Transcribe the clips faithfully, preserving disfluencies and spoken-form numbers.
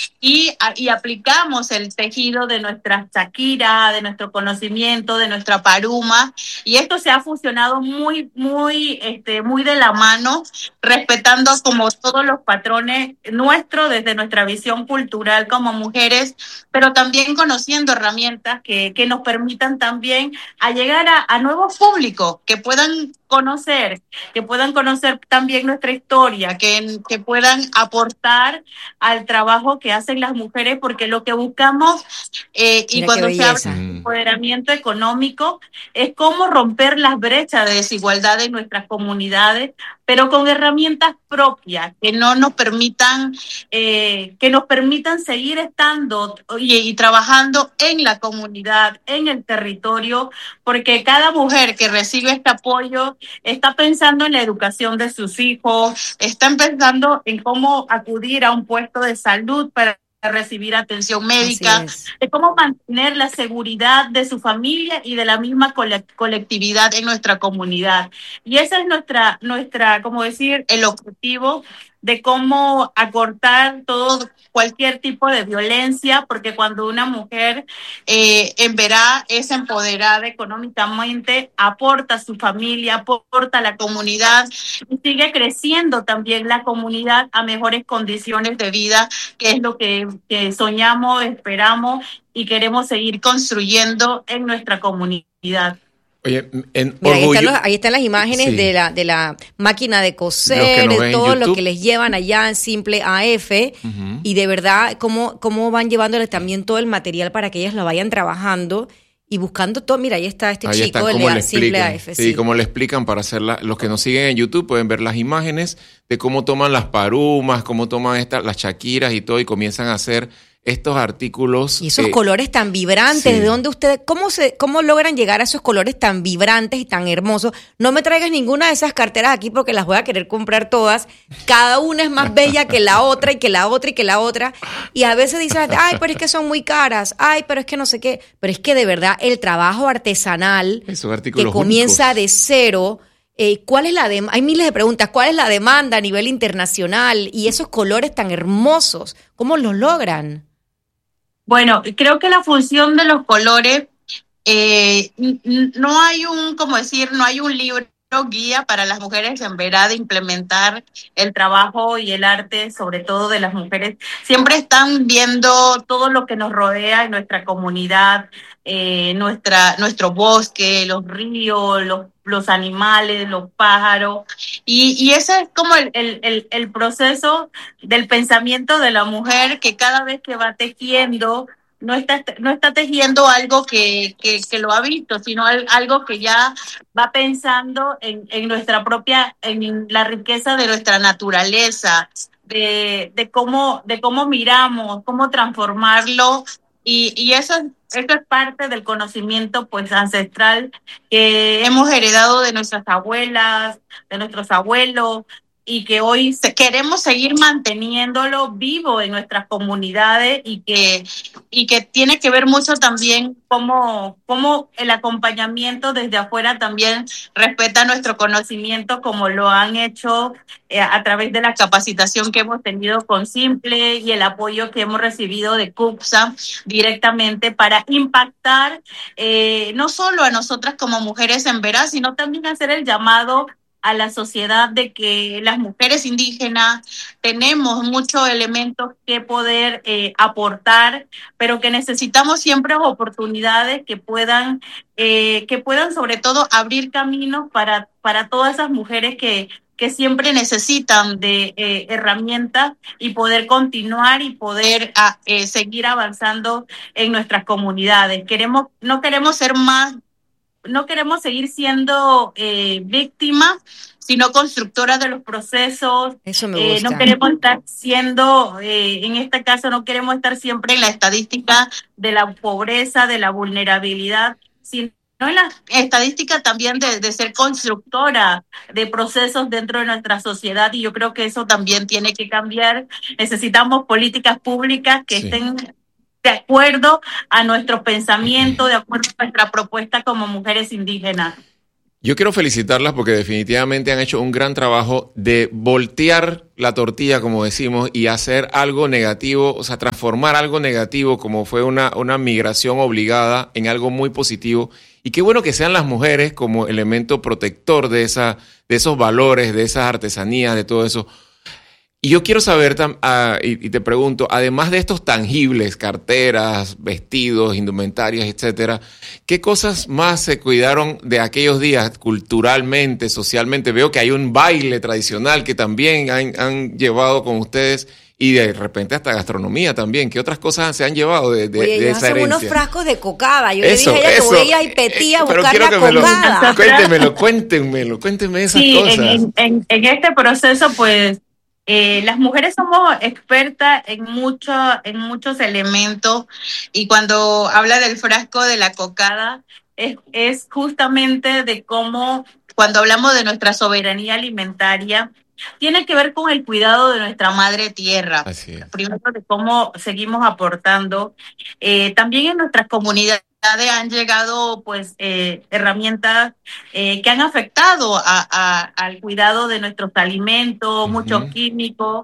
y, y aplicamos el tejido de nuestra Shakira, de nuestro conocimiento, de nuestra Paruma, y esto se ha fusionado muy, muy, este, muy de la mano, respetando como todos los patrones nuestros desde nuestra visión cultural como mujeres, pero también conociendo herramientas que, que nos permitan también a llegar a, a nuevos públicos, que puedan conocer, que puedan conocer también nuestra historia, que, que puedan aportar al trabajo que hacen las mujeres, porque lo que buscamos, eh, y Mira qué cuando se habla belleza. de empoderamiento económico, es cómo romper las brechas de desigualdad en nuestras comunidades, pero con herramientas propias que no nos permitan, eh, que nos permitan seguir estando y, y trabajando en la comunidad, en el territorio, porque cada mujer que recibe este apoyo está pensando en la educación de sus hijos, están pensando en cómo acudir a un puesto de salud para recibir atención Así médica, es. de cómo mantener la seguridad de su familia y de la misma cole- colectividad en nuestra comunidad. Y esa es nuestra, nuestra, como decir, el objetivo de cómo acortar todo, cualquier tipo de violencia, porque cuando una mujer eh, en verdad es empoderada económicamente, aporta a su familia, aporta a la comunidad y sigue creciendo también la comunidad a mejores condiciones de vida, que es lo que, que soñamos, esperamos y queremos seguir construyendo en nuestra comunidad. Oye, en Mira, ahí están, orgullo, los, ahí están las imágenes de sí, la, de la máquina de los que coser, nos de ven en todo lo que YouTube. les llevan allá en Simple A F. Ujú. Y de verdad, cómo, cómo van llevándoles también todo el material para que ellas lo vayan trabajando y buscando todo. Mira, ahí está este Ahí chico, están el como de le Simple explican. A F. Sí, Sí. como le explican para hacerla. Los que nos siguen en YouTube pueden ver las imágenes de cómo toman las parumas, cómo toman estas, las shakiras y todo, y comienzan a hacer estos artículos. Y esos eh, colores tan vibrantes, sí. ¿de dónde ustedes, cómo se, cómo logran llegar a esos colores tan vibrantes y tan hermosos? No me traigas ninguna de esas carteras aquí porque las voy a querer comprar todas. Cada una es más bella que la otra y que la otra y que la otra. Y a veces dicen, ay, pero es que son muy caras, ay, pero es que no sé qué. Pero es que de verdad el trabajo artesanal Esos que artículos comienza únicos. de cero. Eh, ¿Cuál es la dem- Hay miles de preguntas. ¿Cuál es la demanda a nivel internacional? Y esos colores tan hermosos, ¿cómo los logran? Bueno, creo que la función de los colores, eh, n- n- no hay un, como decir, no hay un libro guía para las mujeres en verdad de implementar el trabajo y el arte, sobre todo de las mujeres. Siempre están viendo todo lo que nos rodea en nuestra comunidad, eh, nuestra, nuestro bosque, los ríos, los, los animales, los pájaros. Y, y ese es como el, el, el, el proceso del pensamiento de la mujer que cada vez que va tejiendo, no está, no está tejiendo algo que, que, que lo ha visto, sino algo que ya va pensando en, en nuestra propia, en la riqueza de nuestra naturaleza, de, de cómo, de cómo miramos, cómo transformarlo, y, y eso, eso es parte del conocimiento pues ancestral que hemos heredado de nuestras abuelas, de nuestros abuelos, y que hoy se, queremos seguir manteniéndolo vivo en nuestras comunidades, y que y que tiene que ver mucho también cómo, cómo el acompañamiento desde afuera también respeta nuestro conocimiento, como lo han hecho eh, a través de la capacitación que hemos tenido con Simple y el apoyo que hemos recibido de CUPSA directamente para impactar eh, no solo a nosotras como mujeres en Veraz, sino también hacer el llamado a la sociedad de que las mujeres indígenas tenemos muchos elementos que poder eh, aportar, pero que necesitamos siempre oportunidades que puedan, eh, que puedan sobre todo abrir caminos para, para todas esas mujeres que, que siempre necesitan de eh, herramientas y poder continuar y poder a, eh, seguir avanzando en nuestras comunidades. Queremos, no queremos ser más, no queremos seguir siendo eh, víctimas, sino constructoras de los procesos. Eso me Eh, no gusta. queremos estar siendo, eh, en este caso, no queremos estar siempre en la estadística de la pobreza, de la vulnerabilidad, sino en la estadística también de, de ser constructora de procesos dentro de nuestra sociedad, y yo creo que eso también tiene que cambiar. Necesitamos políticas públicas que Sí. estén de acuerdo a nuestro pensamiento, de acuerdo a nuestra propuesta como mujeres indígenas. Yo quiero felicitarlas porque definitivamente han hecho un gran trabajo de voltear la tortilla, como decimos, y hacer algo negativo, o sea, transformar algo negativo como fue una, una migración obligada en algo muy positivo. Y qué bueno que sean las mujeres como elemento protector de, esa, de esos valores, de esas artesanías, de todo eso. Y yo quiero saber, uh, y, y te pregunto, además de estos tangibles, carteras, vestidos, indumentarias, etcétera, ¿qué cosas más se cuidaron de aquellos días culturalmente, socialmente? Veo que hay un baile tradicional que también han, han llevado con ustedes y de repente hasta gastronomía también. ¿Qué otras cosas se han llevado de, de, Oye, de esa herencia? unos frascos de cocada. Yo eso, le dije a ella eso, que voy a ir petía a eh, buscar la cocada. Lo, cuéntemelo, cuéntemelo, cuéntenme esas sí, cosas. En, en, en este proceso, pues, Eh, las mujeres somos expertas en, mucho, en muchos elementos, y cuando habla del frasco de la cocada es, es justamente de cómo, cuando hablamos de nuestra soberanía alimentaria, tiene que ver con el cuidado de nuestra madre tierra. Así es. Primero, de cómo seguimos aportando. Eh, también en nuestras comunidades han llegado pues eh, herramientas eh, que han afectado a, a, al cuidado de nuestros alimentos, uh-huh. muchos químicos.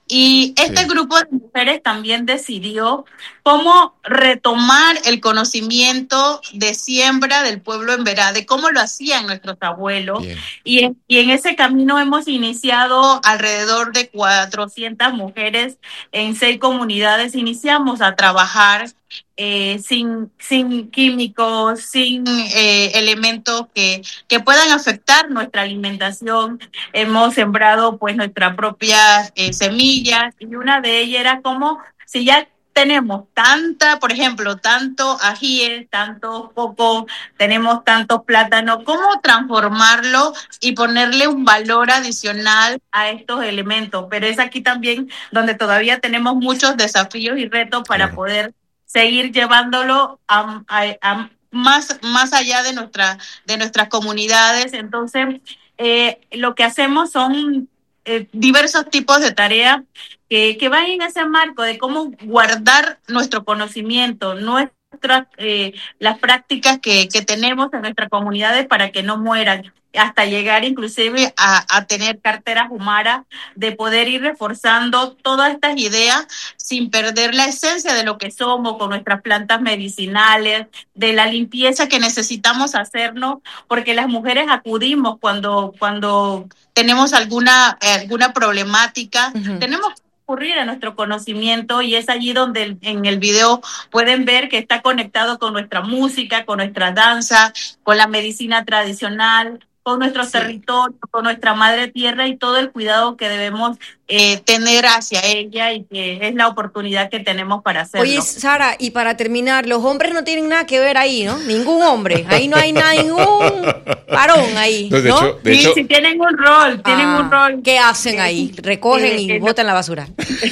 Y este sí. grupo de mujeres también decidió cómo retomar el conocimiento de siembra del pueblo emberá, de cómo lo hacían nuestros abuelos. Y en, y en ese camino hemos iniciado alrededor de cuatrocientas mujeres en seis comunidades. Iniciamos a trabajar Eh, sin, sin químicos, sin eh, elementos que, que puedan afectar nuestra alimentación. Hemos sembrado pues nuestras propias eh, semillas, y una de ellas era como si ya tenemos tanta, por ejemplo, tanto ajíes, tanto coco, tenemos tantos plátanos, ¿cómo transformarlo y ponerle un valor adicional a estos elementos? Pero es aquí también donde todavía tenemos muchos desafíos y retos para claro. poder seguir llevándolo a, a, a más, más allá de, nuestra, de nuestras comunidades. Entonces, eh, lo que hacemos son eh, diversos tipos de tareas que, que van en ese marco de cómo guardar nuestro conocimiento, nuestras, eh, las prácticas que, que tenemos en nuestras comunidades para que no mueran, hasta llegar inclusive a, a tener carteras humaras, de poder ir reforzando todas estas ideas sin perder la esencia de lo que somos, con nuestras plantas medicinales, de la limpieza que necesitamos hacernos, porque las mujeres acudimos cuando, cuando tenemos alguna, alguna problemática, uh-huh. tenemos que recurrir a nuestro conocimiento, y es allí donde en el video pueden ver que está conectado con nuestra música, con nuestra danza, con la medicina tradicional, con nuestros sí. territorios, con nuestra madre tierra, y todo el cuidado que debemos eh, tener hacia ella, y que es la oportunidad que tenemos para hacerlo. Oye, Sara, y para terminar, los hombres no tienen nada que ver ahí, ¿no? Ningún hombre, ahí no hay nada, ningún varón ahí, ¿no? De hecho, de sí, hecho, sí tienen un rol, tienen ah, un rol. ¿Qué hacen ahí? Recogen eh, y eh, botan la basura.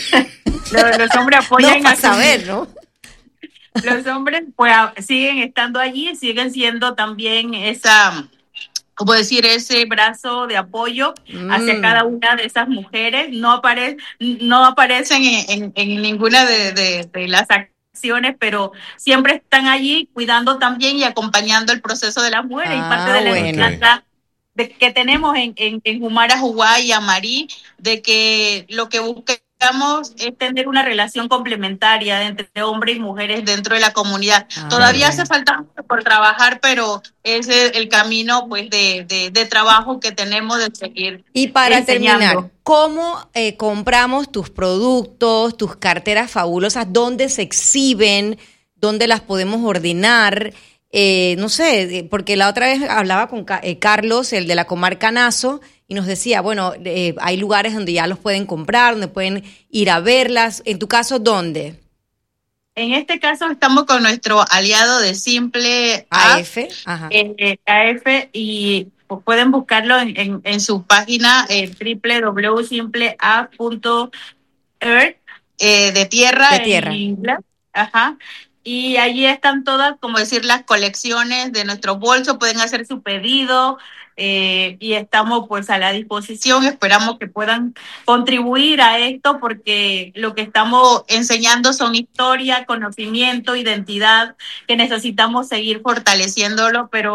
los, los hombres apoyan no, a saber, ¿no? Los hombres pues siguen estando allí, siguen siendo también esa, como decir, ese brazo de apoyo mm. hacia cada una de esas mujeres. No, apare, no aparecen en, en, en ninguna de, de, de las acciones, pero siempre están allí cuidando también y acompañando el proceso de las mujeres. Ah, y parte de la bueno. enseñanza de que tenemos en, en, en Humara, Juguá y Amarí, de que lo que buscamos es tener una relación complementaria entre hombres y mujeres dentro de la comunidad. Ah, Todavía bien. hace falta mucho por trabajar, pero ese es el camino pues de, de, de trabajo que tenemos de seguir. Y para enseñando. terminar, ¿cómo eh, compramos tus productos, tus carteras fabulosas? ¿Dónde se exhiben? ¿Dónde las podemos ordenar? Eh, no sé, porque la otra vez hablaba con eh, Carlos, el de la comarca Nazo, y nos decía, bueno, eh, hay lugares donde ya los pueden comprar, donde pueden ir a verlas. En tu caso, ¿dónde? En este caso estamos con nuestro aliado de Simple A F, Ajá. Eh, A F, y pues pueden buscarlo en, en, en su página eh, doble u doble u doble u punto simple a punto earth, eh, de tierra, de tierra. En inglés. Ajá. Y allí están todas, como decir, las colecciones de nuestros bolsos. Pueden hacer su pedido eh, y estamos pues a la disposición. Esperamos que puedan contribuir a esto, porque lo que estamos enseñando son historia, conocimiento, identidad, que necesitamos seguir fortaleciéndolo, pero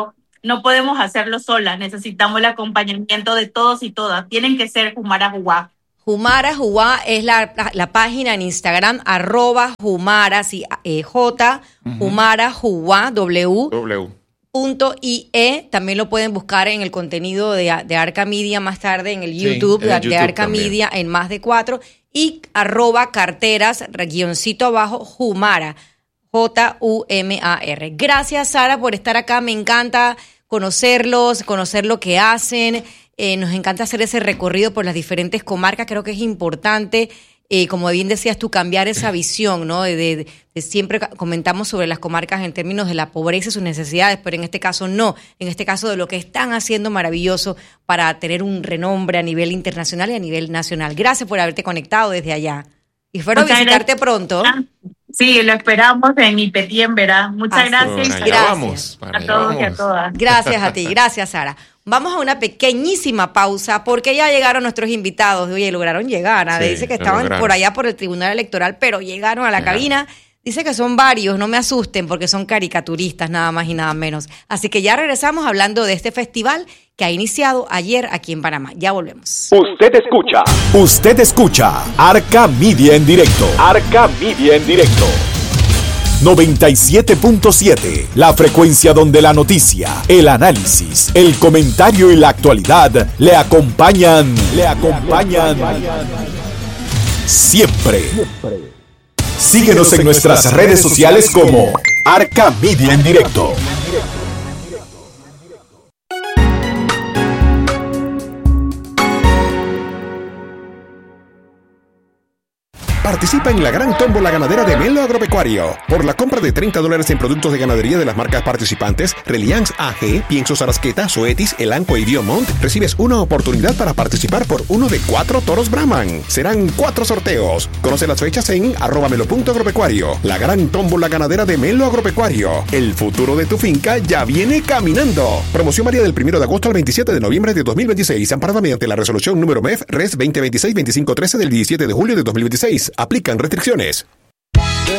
no podemos hacerlo solas, necesitamos el acompañamiento de todos y todas. Tienen que ser Jumara Juá. Jumara Juá es la, la, la página en Instagram, arroba Jumara, sí, eh, J, uh-huh. Jumara Juá, W. W. Punto I E, también lo pueden buscar en el contenido de, de Arca Media más tarde en el YouTube, sí, en el de, YouTube de Arca también. Media en más de cuatro, y arroba carteras, guioncito abajo, Jumara, J U M A R. Gracias, Sara, por estar acá, me encanta conocerlos, conocer lo que hacen, eh, nos encanta hacer ese recorrido por las diferentes comarcas, creo que es importante. Eh, como bien decías tú, cambiar esa visión, ¿no? De, de, de siempre comentamos sobre las comarcas en términos de la pobreza y sus necesidades, pero en este caso no, en este caso de lo que están haciendo maravilloso para tener un renombre a nivel internacional y a nivel nacional. Gracias por haberte conectado desde allá. Y espero Muchas visitarte gracias. Pronto. Sí, lo esperamos en Ipetí, en Verá. Muchas ah, gracias. Bueno, gracias. Vamos, a todos vamos. Y a todas. Gracias a ti, gracias, Sara. Vamos a una pequeñísima pausa porque ya llegaron nuestros invitados. Oye, lograron llegar. Sí, dice que estaban por allá por el Tribunal Electoral, pero llegaron a la llegaron. cabina. Dice que son varios, no me asusten porque son caricaturistas nada más y nada menos. Así que ya regresamos hablando de este festival que ha iniciado ayer aquí en Panamá. Ya volvemos. Usted escucha. Usted escucha Arca Media en directo. Arca Media en directo. noventa y siete punto siete, la frecuencia donde la noticia, el análisis, el comentario y la actualidad le acompañan, le acompañan siempre. Síguenos en nuestras redes sociales como Arca Media en directo. Participa en la gran tómbola ganadera de Melo Agropecuario. Por la compra de treinta dólares en productos de ganadería de las marcas participantes, Reliance A G, Piensos Arasqueta, Zoetis, Elanco y Diomont, recibes una oportunidad para participar por uno de cuatro toros Brahman. Serán cuatro sorteos. Conoce las fechas en arroba melo punto agropecuario. La gran tómbola ganadera de Melo Agropecuario. El futuro de tu finca ya viene caminando. Promoción varía del primero de agosto al veintisiete de noviembre de dos mil veintiséis, amparada mediante la resolución número M E F Res veinte veintiséis veinticinco trece del diecisiete de julio de dos mil veintiséis. Aplican restricciones.